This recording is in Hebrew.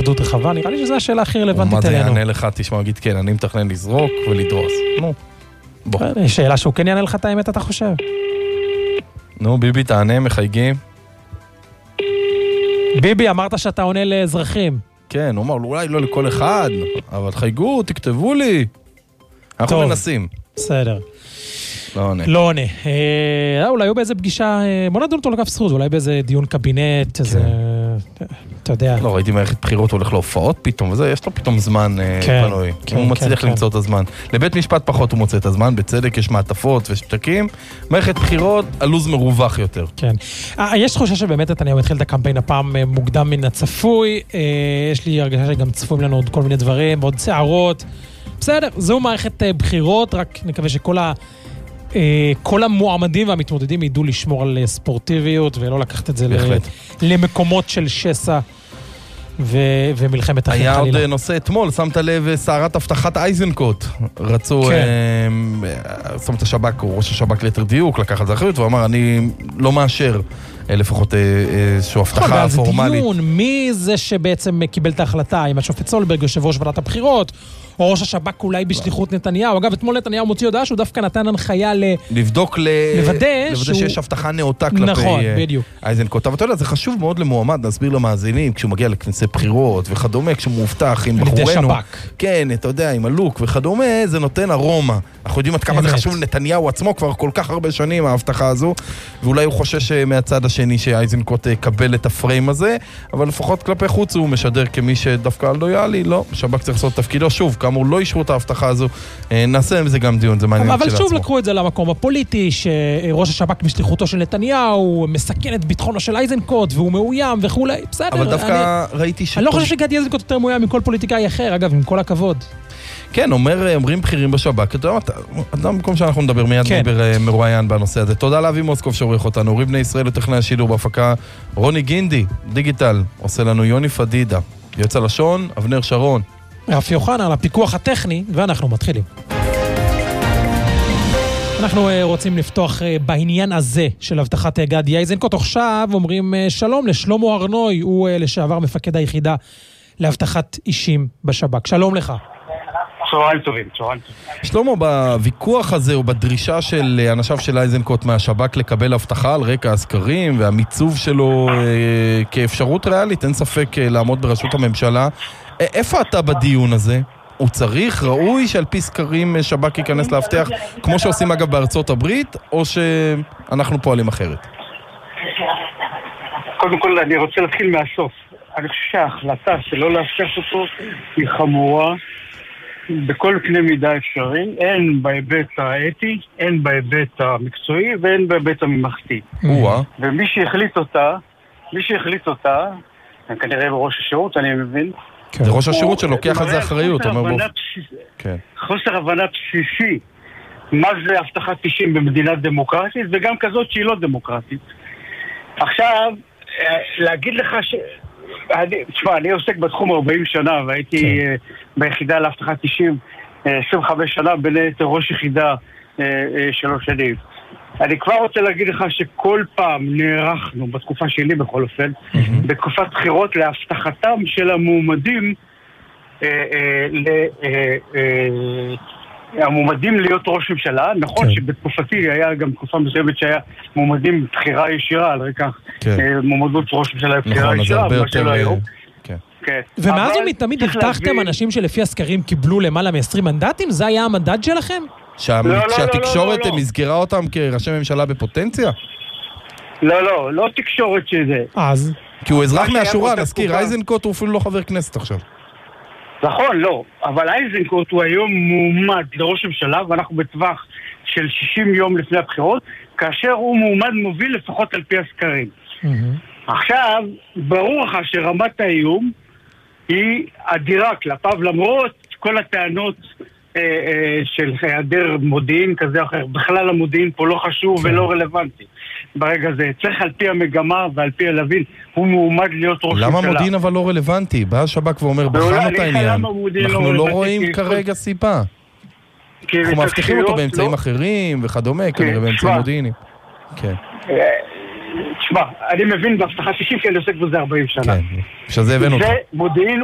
התנגדות רחבה, נראה לי שזו השאלה הכי רלוונטית מה זה אלינו. יענה לך? תשמע, אגיד כן, אני מתכנן לזרוק ולדרוס. נו, בוא. שאלה שהוא כן יענה לך את האמת, אתה חושב? נו, ביבי, תענה, מחייגים. ביבי, אמרת שאתה עונה לאזרחים. כן, הוא אמר, אולי לא לכל אחד, אבל חייגו, תכתבו לי. אנחנו מנסים. בסדר. לא עונה. לא עונה. אולי הוא באיזה פגישה, בוא נדון אותו לכף זכות, אולי באיזה דיון קבינט, איזה, אתה יודע. לא, ראיתי מערכת בחירות, הוא הולך להופעות פתאום, וזה, יש לו פתאום זמן פנוי. הוא מצליח למצוא את הזמן. לבית משפט פחות הוא מוצא את הזמן, בצדק יש מעטפות ושתקים. מערכת בחירות, הלוז מרווח יותר. כן. יש תחושה שבאמת נתניהו התחיל את הקמפיין הפעם מוקדם מן הצפוי. יש לי הרגשה שגם צפויים לנו עוד כל מיני דברים, עוד שערות. בסדר, זו מערכת בחירות, רק נקווה כל המועמדים והמתמודדים ידעו לשמור על ספורטיביות ולא לקחת את זה למקומות של שסע ומלחמת אחים חלילה. היה עוד נושא אתמול, שמת לב סערת הבטחת אייזנקוט. רצו, שמת השב"כ, או ראש השב"כ ליתר דיוק, לקח על זה אחריות, ואמר, אני לא מאשר לפחות איזושהי הבטחה פורמלית. דיון, מי זה שבעצם קיבל את ההחלטה? אם השופט סולברג, יושב ראש ועדת הבחירות, או ראש השב"כ אולי בשליחות נתניהו. אגב, אתמול נתניהו מוציא הודעה שהוא דווקא נתן הנחיה לבדוק, לוודא שיש הבטחה נאותה כלפי אייזנקוט. אבל אתה יודע, זה חשוב מאוד למועמד, נסביר למאזינים, כשהוא מגיע לכנסי בחירות וכדומה, כשהוא מובטח עם בחורנו. כן, אתה יודע, עם הלוק וכדומה, זה נותן ארומה. אנחנו יודעים עד כמה זה חשוב לנתניהו עצמו כבר כל כך הרבה שנים, ההבטחה הזו, ואולי הוא חושש מהצד השני שאייזנקוט יקבל את הפריים הזה, אבל לפחות כלפי חוץ הוא משדר כמי שדווקא לויאלי, לא, שב"כ צריך לעשות תפקידו. שוב, כאמור, לא אישרו את ההבטחה הזו, נעשה עם זה גם דיון, זה מעניין אבל שוב לקחו את זה למקום הפוליטי, שראש השב"כ בשליחותו של נתניהו, מסכן את ביטחונו של אייזנקוט, והוא מאוים וכו'. בסדר. אבל דווקא ראיתי אני לא חושב שגדי אייזנקוט יותר מאוים מכל פוליטיקאי אחר, אגב, עם כל הכבוד. כן, אומרים בכירים בשב"כ, אתה יודע, במקום שאנחנו נדבר מיד מרואיין בנושא הזה. תודה לאבי מוסקוב שעורך אותנו, אורי בני ישראל לטכנאי השידור בהפקה, רוני גינדי, דיגיטל, עושה לנו יוני פדידה, יוצא לשון, אבנר שרון. רפי אוחנה על הפיקוח הטכני, ואנחנו מתחילים. אנחנו רוצים לפתוח בעניין הזה של הבטחת גדי אייזנקוט. עכשיו אומרים שלום לשלמה ארנוי, הוא לשעבר מפקד היחידה להבטחת אישים בשב"כ. שלום לך. צהריים טובים, צהריים טובים. שלמה, בוויכוח הזה או בדרישה של אנשיו של אייזנקוט מהשב"כ לקבל הבטחה על רקע הסקרים והמיצוב שלו כאפשרות ריאלית, אין ספק לעמוד בראשות הממשלה. איפה אתה בדיון הזה? הוא צריך, ראוי שעל פי סקרים שב"כ ייכנס להבטח, כמו שעושים אגב בארצות הברית, או שאנחנו פועלים אחרת? קודם כל אני רוצה להתחיל מהסוף. אני חושב שההחלטה שלא להבטח אותו היא חמורה בכל קנה מידה אפשרי, אין בהיבט האתי, אין בהיבט המקצועי ואין בהיבט הממלכתי. ומי שהחליט אותה, כנראה בראש השירות, אני מבין. זה ראש השירות שלוקח על זה אחריות. חוסר הבנה בסיסי מה זה הבטחת 90 במדינה דמוקרטית, וגם כזאת שהיא לא דמוקרטית. עכשיו, להגיד לך תשמע, אני עוסק בתחום 40 שנה, והייתי ביחידה להבטחת 90 25 שנה, בין היתר ראש יחידה 3 שנים. אני כבר רוצה להגיד לך שכל פעם נערכנו, בתקופה שלי בכל אופן, בתקופת בחירות להבטחתם של המועמדים, המועמדים להיות ראש ממשלה. נכון שבתקופתי היה גם תקופה מסוימת שהיה מועמדים בחירה ישירה, על רקע מועמדות ראש ממשלה בחירה ישירה, מה שלא היום. ומאז תמיד הבטחתם אנשים שלפי הסקרים קיבלו למעלה מ-20 מנדטים? זה היה המנדט שלכם? שהתקשורת מסגרה אותם כראשי ממשלה בפוטנציה? לא תקשורת שזה. אז? כי הוא אזרח מהשורה, נזכיר, אייזנקוט הוא אפילו לא חבר כנסת עכשיו. נכון, לא, אבל אייזנקוט הוא היום מועמד לראש ממשלה, ואנחנו בטווח של 60 יום לפני הבחירות, כאשר הוא מועמד מוביל לפחות על פי הסקרים. עכשיו, ברור לך שרמת האיום היא אדירה כלפיו, למרות כל הטענות של היעדר מודיעין כזה או אחר. בכלל המודיעין פה לא חשוב ולא רלוונטי. ברגע זה צריך על פי המגמה ועל פי הלבין, הוא מועמד להיות ראש ממשלה. למה המודיעין אבל לא רלוונטי? בא השב"כ ואומר, בחנו את העניין. אנחנו לא רואים כרגע סיבה. אנחנו מבטיחים אותו באמצעים אחרים וכדומה, כנראה באמצעים מודיעיניים. כן. תשמע, אני מבין בהבטחת 90 כי אני עוסק בזה 40 שנה. כן, שזה הבאנו אותך. זה מודיעין